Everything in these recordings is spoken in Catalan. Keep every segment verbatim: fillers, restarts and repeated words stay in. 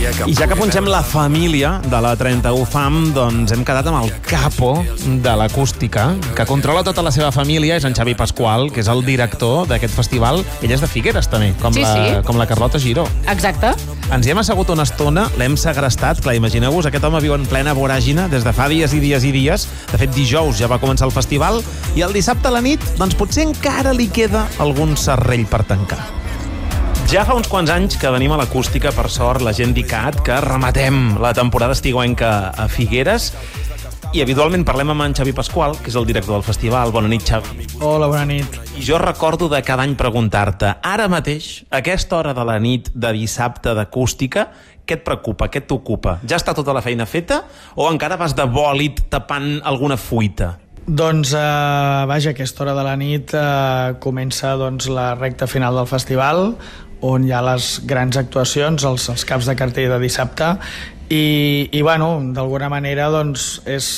I ja que punxem la família de la trenta-u FAM, doncs hem quedat amb el capo de l'acústica, que controla tota la seva família, és en Xavi Pasqual, que és el director d'aquest festival. Ell és de Figueres, també, com, sí, la, sí. com la Carlota Giró. Exacte. Ens hi hem assegut una estona, l'hem segrestat. Clar, imagineu-vos, aquest home viu en plena voràgina des de fa dies i dies i dies. De fet, dijous ja va començar el festival i el dissabte a la nit, doncs potser encara li queda algun serrell per tancar. Ja fa uns quants anys que venim a l'acústica, per sort, la gent d'I C A T, que rematem la temporada estiuenca a Figueres, i habitualment parlem amb en Xavi Pasqual, que és el director del festival. Bona nit, Xavi. Hola, bona nit. I jo recordo de cada any preguntar-te, ara mateix, a aquesta hora de la nit de dissabte d'acústica, què et preocupa, què t'ocupa? Ja està tota la feina feta o encara vas de bòlit tapant alguna fuita? Doncs, eh, vaja, a aquesta hora de la nit eh, comença doncs, la recta final del festival, on hi ha les grans actuacions, els, els caps de cartell de dissabte, i, i bueno, d'alguna manera doncs, és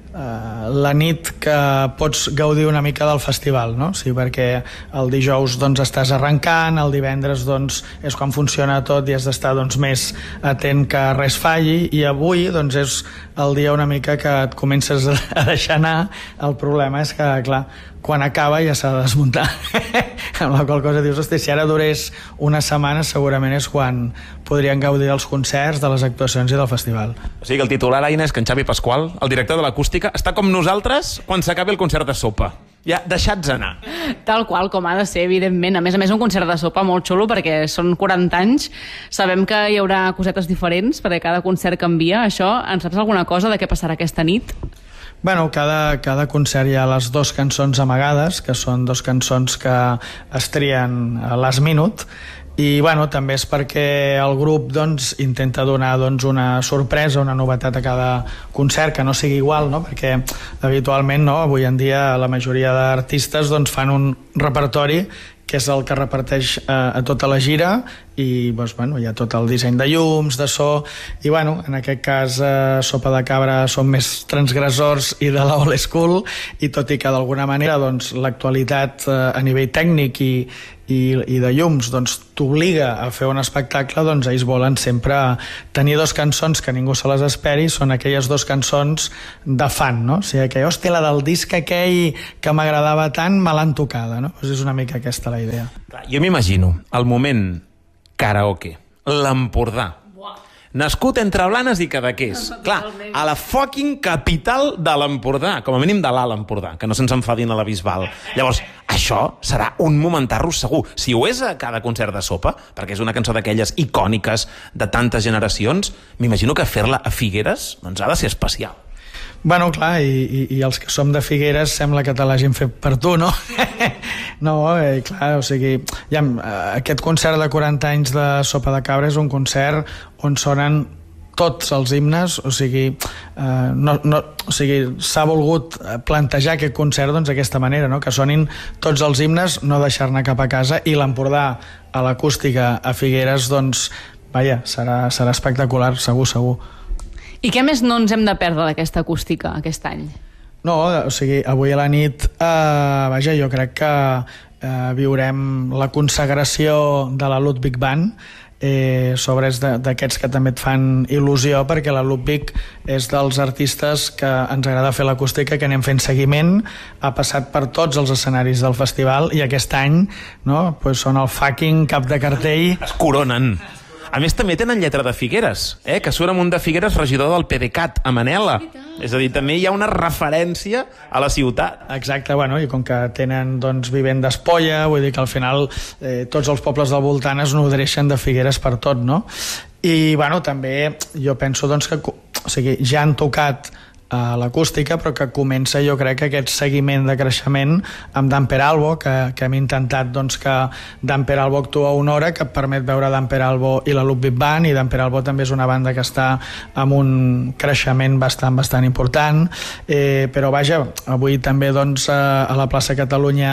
eh, la nit que pots gaudir una mica del festival, no? Sí, perquè el dijous doncs, estàs arrencant, el divendres doncs, és quan funciona tot i has d'estar doncs, més atent que res falli, i avui doncs, és el dia una mica que et comences a deixar anar. El problema és que, clar, quan acaba ja s'ha de desmuntar. Amb la qual cosa dius, hosti, si ara durés una setmana segurament és quan podrien gaudir dels concerts, de les actuacions i del festival. O sigui que el titular, Aina, és que en Xavi Pasqual, el director de l'acústica, està com nosaltres quan s'acabi el concert de sopa. Ja, deixats anar. Tal qual, com ha de ser, evidentment. A més a més, un concert de sopa molt xulo, perquè són quaranta anys. Sabem que hi haurà cosetes diferents, perquè cada concert canvia. Això, en saps alguna cosa de què passarà aquesta nit? Bueno, cada, cada concert hi ha les dues cançons amagades, que són dues cançons que es trien a last minute, i bueno, també és perquè el grup doncs, intenta donar doncs, una sorpresa, una novetat a cada concert, que no sigui igual, no? Perquè habitualment, no? Avui en dia la majoria d'artistes doncs, fan un repertori que és el que reparteix eh, a tota la gira, i doncs, bueno, hi ha tot el disseny de llums, de so, i bueno, en aquest cas eh, Sopa de Cabra són més transgressors i de la old school, i tot i que d'alguna manera doncs, l'actualitat eh, a nivell tècnic i, i, i de llums doncs, t'obliga a fer un espectacle, doncs ells volen sempre tenir dos cançons que ningú se les esperi, són aquelles dos cançons de fan, no? O sigui, que, hòstia, la del disc aquell que m'agradava tant me l'han tocada, no? Pues és una mica aquesta la idea. Jo m'imagino el moment karaoke, l'Empordà, nascut entre Blanes i Cadaqués. Clar, a la fucking capital de l'Empordà, com a mínim de l'Alt Empordà, que no se'ns enfadin a la Bisbal. Llavors, això serà un momentarro segur. Si ho és a cada concert de sopa, perquè és una cançó d'aquelles icòniques de tantes generacions, m'imagino que fer-la a Figueres doncs ha de ser especial. Bueno, clar, i, i, i els que som de Figueres sembla que te l'hagin fet per tu, no? No, eh, clar, o sigui, ja, aquest concert de quaranta anys de Sopa de Cabra és un concert on sonen tots els himnes, o sigui, eh, no, no, o sigui, s'ha volgut plantejar aquest concert doncs, d'aquesta manera, no? Que sonin tots els himnes, no deixar-ne cap a casa, i l'Empordà a l'acústica a Figueres, doncs, vaja, serà, serà espectacular, segur, segur. I què més no ens hem de perdre d'aquesta acústica aquest any? No, o sigui, avui a la nit, eh, vaja, jo crec que eh, viurem la consagració de la Ludwig Band, eh, sobre d'aquests que també et fan il·lusió, perquè la Ludwig és dels artistes que ens agrada fer l'acústica, que anem fent seguiment, ha passat per tots els escenaris del festival, i aquest any, no, pues són el fucking cap de cartell. Es coronen. A més, també tenen lletra de Figueres, eh? Que surt amb un de Figueres regidor del PDeCAT, a Manela. És a dir, també hi ha una referència a la ciutat. Exacte, bueno, i com que tenen doncs, vivendes polla, vull dir que al final eh, tots els pobles del voltant es nodreixen de Figueres per tot, no? I, bueno, també jo penso doncs, que o sigui, ja han tocat a l'acústica, però que comença, jo crec, que aquest seguiment de creixement amb Dan Peralbo, que, que hem intentat doncs, que Dan Peralbo actua una hora, que permet veure Dan Peralbo i la Ludwig Band, i Dan Peralbo també és una banda que està amb un creixement bastant, bastant important, eh, però vaja, avui també doncs, a la plaça Catalunya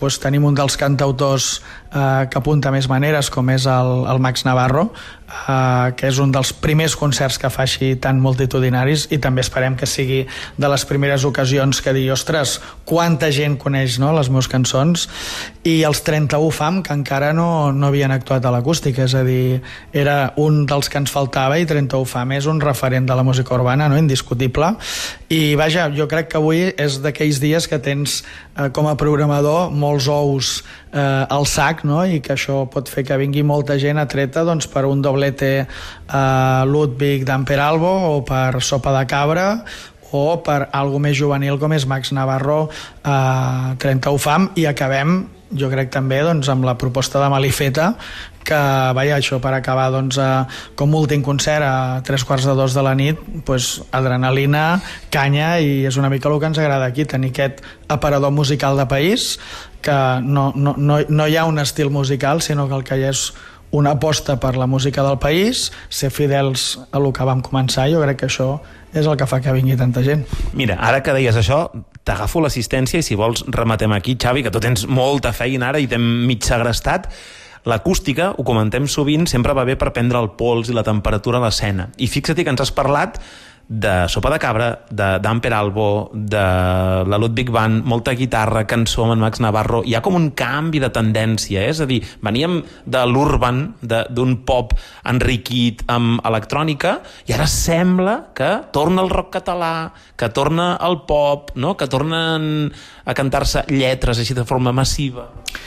doncs, tenim un dels cantautors eh, que apunta més maneres, com és el, el Max Navarro, eh, que és un dels primers concerts que fa així tan multitudinaris, i també esperem que sigui de les primeres ocasions que digui, ostres, quanta gent coneix, no?, les meves cançons. I els trenta-u Fam, que encara no, no havien actuat a l'acústica, és a dir, era un dels que ens faltava, i trenta-u Fam és un referent de la música urbana, no?, indiscutible. I vaja, jo crec que avui és d'aquells dies que tens eh, com a programador molts ous eh, al sac, no?, i que això pot fer que vingui molta gent atreta, doncs, per un doblete eh, Ludwig d'Amperalbo, o per Sopa de Cabra, o per algo més juvenil com és Max Navarro, eh, trenta-u Fam, i acabem, jo crec també, doncs, amb la proposta de Malifeta, que, vaja, això per acabar, doncs, eh, com últim concert a tres quarts de dos de la nit, doncs, adrenalina, canya, i és una mica el que ens agrada aquí, tenir aquest aparador musical de país, que no, no, no, no hi ha un estil musical, sinó que el que hi ha és una aposta per la música del país, ser fidels a lo que vam començar. Jo crec que això és el que fa que vingui tanta gent. Mira, ara que deies això, t'agafo l'assistència i si vols rematem aquí, Xavi, que tu tens molta feina ara i t'hem mig segrestat. L'acústica, ho comentem sovint, sempre va bé per prendre el pols i la temperatura a l'escena. I fixa't que ens has parlat de Sopa de Cabra, d'Amperalbo, de, de la Ludwig Band, molta guitarra, cançó amb en Max Navarro. Hi ha com un canvi de tendència, eh? És a dir, veníem de l'urban, d'un pop enriquit amb electrònica, i ara sembla que torna el rock català, que torna el pop, no?, que tornen a cantar-se lletres així de forma massiva.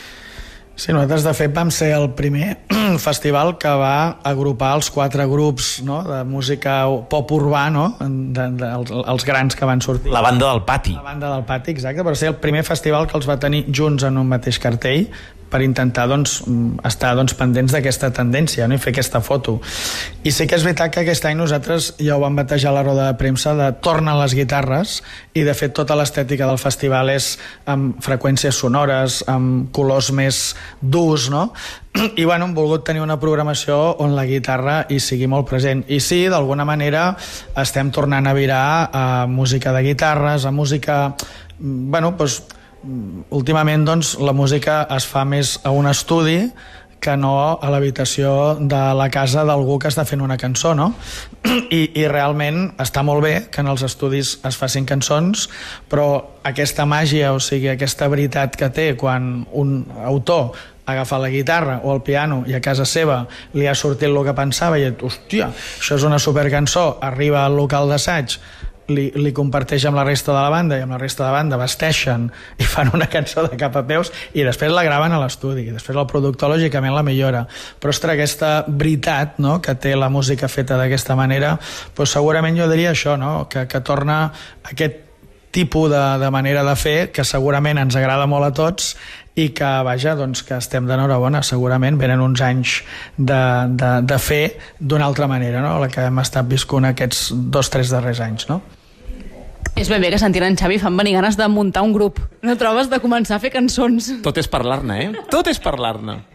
Sí, nosaltres de fet vam ser el primer festival que va agrupar els quatre grups, no?, de música pop urbà, no?, de, de, els, els grans que van sortir. La banda del pati. La banda del pati, exacte, per ser el primer festival que els va tenir junts en un mateix cartell, per intentar, doncs, estar, doncs, pendents d'aquesta tendència, no?, i fer aquesta foto. I sí que és veritat que aquest any nosaltres ja ho vam batejar a la roda de premsa de tornen les guitarres, i de fet tota l'estètica del festival és amb freqüències sonores, amb colors més durs, no?, i bueno, hem volgut tenir una programació on la guitarra hi sigui molt present. I sí, d'alguna manera estem tornant a virar a música de guitarres, a música, bueno, doncs, últimament, doncs, la música es fa més a un estudi que no a l'habitació de la casa d'algú que està fent una cançó, no? I, i realment està molt bé que en els estudis es facin cançons, però aquesta màgia, o sigui, aquesta veritat que té quan un autor agafa la guitarra o el piano i a casa seva li ha sortit el que pensava i, hòstia, això és una supercançó, arriba al local d'assaig, Li, li comparteix amb la resta de la banda i amb la resta de la banda vesteixen i fan una cançó de cap a peus i després la graven a l'estudi i després el productor lògicament la millora, però ostres, aquesta veritat, no?, que té la música feta d'aquesta manera, doncs segurament jo diria això, no?, que, que torna aquest tipus de, de manera de fer que segurament ens agrada molt a tots i que, vaja, doncs que estem d'enhorabona, segurament venen uns anys de, de, de fer d'una altra manera, no?, la que hem estat viscut aquests dos, tres darrers anys, no? És ben bé que sentint en Xavi fan venir ganes de muntar un grup. No trobes, de començar a fer cançons? Tot és parlar-ne, eh? Tot és parlar-ne.